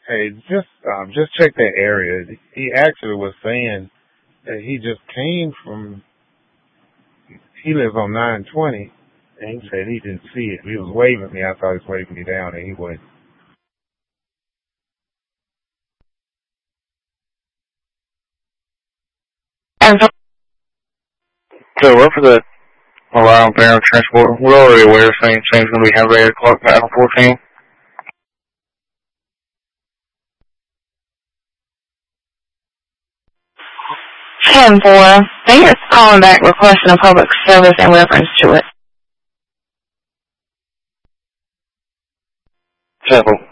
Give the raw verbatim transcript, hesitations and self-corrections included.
Hey, just um, just check that area. He actually was saying that he just came from. He lives on nine twenty, and he said he didn't see it. He was waving at me. I thought he was waving me down, and he wasn't. And so what for the rely on parent transport? We're already aware same thing's going to be have eight o'clock battle fourteen. ten four. They are calling back requesting a public service in reference to it. Simple.